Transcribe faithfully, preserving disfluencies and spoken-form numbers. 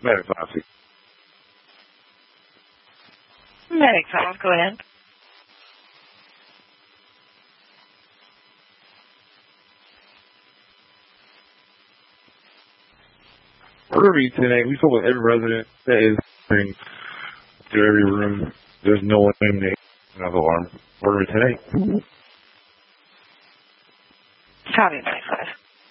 Medic Foxy. Medic Fox, go ahead. Ruby today, we told every resident that is entering to every room, there's no one in there. Another alarm. Ruby today. Copy, Medic Five.